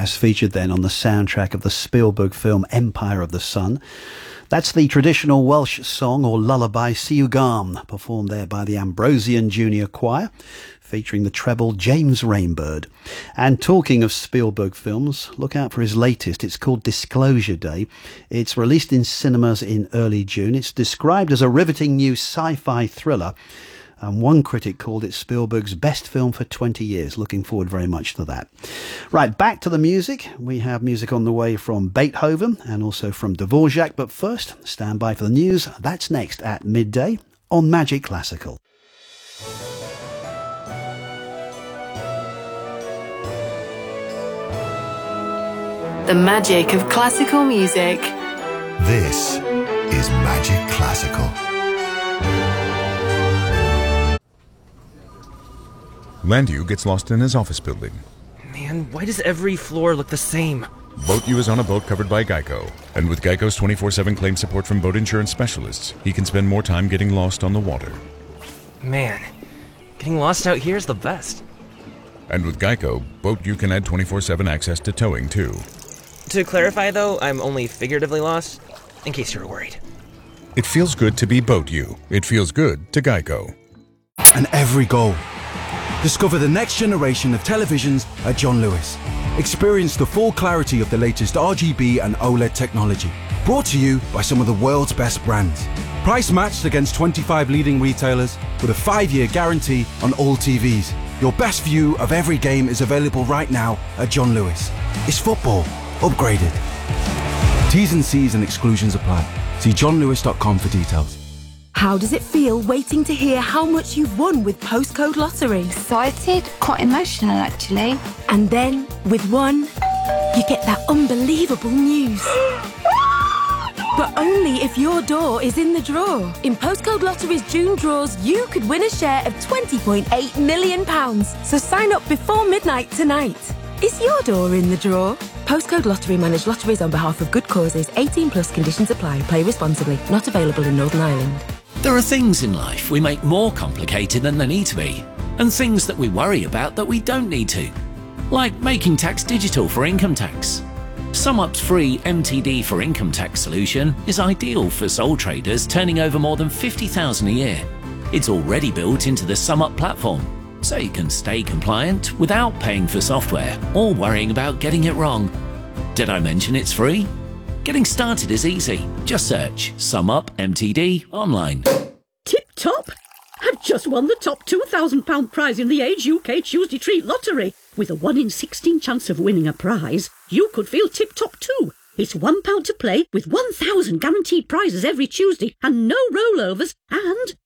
as featured then on the soundtrack of the Spielberg film Empire of the Sun. That's the traditional Welsh song or lullaby Siugam, performed there by the Ambrosian Junior Choir, featuring the treble James Rainbird. And talking of Spielberg films, look out for his latest. It's called Disclosure Day. It's released in cinemas in early June. It's described as a riveting new sci-fi thriller, and one critic called it Spielberg's best film for 20 years. Looking forward very much to that. Right, back to the music. We have music on the way from Beethoven and also from Dvorak. But first, stand by for the news. That's next at midday on Magic Classical. The magic of classical music. This is Magic Classical. Landu gets lost in his office building. Man, why does every floor look the same? Boat U is on a boat covered by Geico. And with Geico's 24/7 claim support from boat insurance specialists, he can spend more time getting lost on the water. Man, getting lost out here is the best. And with Geico, Boat U can add 24/7 access to towing, too. To clarify, though, I'm only figuratively lost, in case you're worried. It feels good to be Boat U. It feels good to Geico. And every goal. Discover the next generation of televisions at John Lewis. Experience the full clarity of the latest RGB and OLED technology. Brought to you by some of the world's best brands. Price matched against 25 leading retailers with a 5-year guarantee on all TVs. Your best view of every game is available right now at John Lewis. It's football upgraded. T's and C's and exclusions apply. See johnlewis.com for details. How does it feel waiting to hear how much you've won with Postcode Lottery? Excited, quite emotional actually. And then, with one, you get that unbelievable news. But only if your door is in the draw. In Postcode Lottery's June draws, you could win a share of £20.8 million. So sign up before midnight tonight. Is your door in the draw? Postcode Lottery manage lotteries on behalf of good causes. 18 plus conditions apply. Play responsibly. Not available in Northern Ireland. There are things in life we make more complicated than they need to be, and things that we worry about that we don't need to, like making tax digital for income tax. SumUp's free MTD for income tax solution is ideal for sole traders turning over more than $50,000 a year. It's already built into the SumUp platform, so you can stay compliant without paying for software or worrying about getting it wrong. Did I mention it's free? Getting started is easy. Just search SumUp MTD online. Tip top! I've just won the top £2,000 prize in the Age UK Tuesday Treat Lottery. With a 1 in 16 chance of winning a prize, you could feel tip top too. It's £1 to play with 1,000 guaranteed prizes every Tuesday and no rollovers and